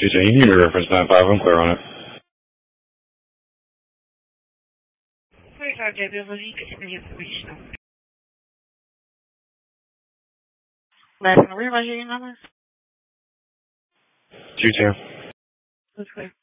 TJ, you need me reference 95. I'm clear on it. 45 Beverly, continue information. Last number, what's your number? 22. That's clear.